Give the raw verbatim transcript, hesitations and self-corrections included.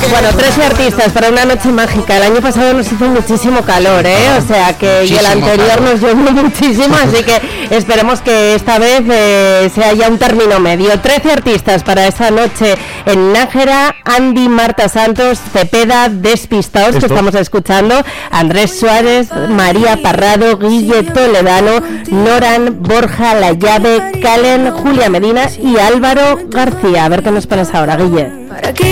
Bueno, trece artistas para una noche mágica. El año pasado nos hizo muchísimo calor, ¿eh? O sea que muchísimo y el anterior calor. Nos llovió muchísimo, así que esperemos que esta vez eh, sea ya un término medio. trece artistas para esa noche en Nájera: Andy, Marta Santos, Cepeda, Despistaos, que estamos escuchando, Andrés Suárez, María Parrado, Guille Toledano, Noran, Borja La Llave, Calen, Julia Medina y Álvaro García. A ver qué nos pones ahora, Guille.